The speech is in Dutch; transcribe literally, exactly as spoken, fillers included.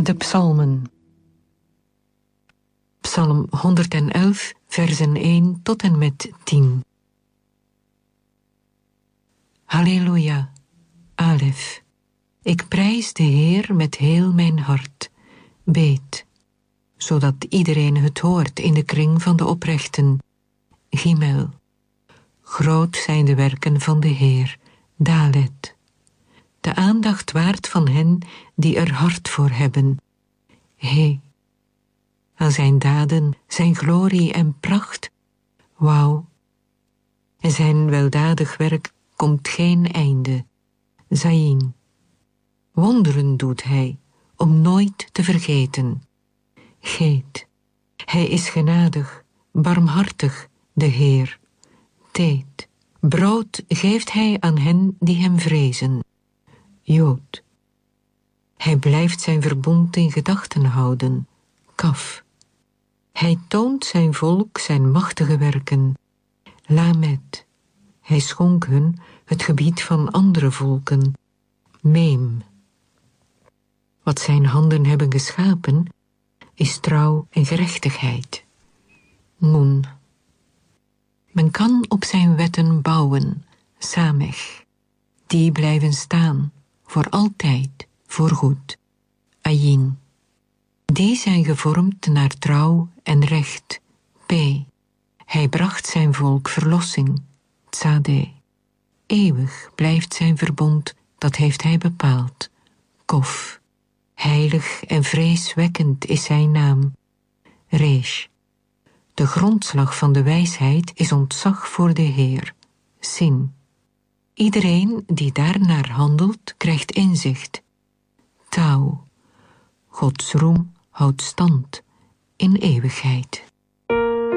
De psalmen. Psalm honderdelf, versen één tot en met tien. Halleluja, Alef. Ik prijs de Heer met heel mijn hart. Beet, zodat iedereen het hoort in de kring van de oprechten. Gimel. Groot zijn de werken van de Heer. Dalet. De aandacht waard van hen die er hart voor hebben. He. Aan zijn daden, zijn glorie en pracht. Wauw. En zijn weldadig werk komt geen einde. Zayin. Wonderen doet hij, om nooit te vergeten. Geet. Hij is genadig, barmhartig, de Heer. Teet. Brood geeft hij aan hen die hem vrezen. Jood. Hij blijft zijn verbond in gedachten houden. Kaf. Hij toont zijn volk zijn machtige werken. Lamet. Hij schonk hun het gebied van andere volken. Meem. Wat zijn handen hebben geschapen, is trouw en gerechtigheid. Moen. Men kan op zijn wetten bouwen, Samech. Die blijven staan, voor altijd, voorgoed. Ayin. Die zijn gevormd naar trouw en recht. P. Hij bracht zijn volk verlossing. Tzadeh. Eeuwig blijft zijn verbond, dat heeft hij bepaald. Kof. Heilig en vreeswekkend is zijn naam. Resh. De grondslag van de wijsheid is ontzag voor de Heer. Sin. Iedereen die daarnaar handelt, krijgt inzicht. Tau. Gods roem houdt stand in eeuwigheid.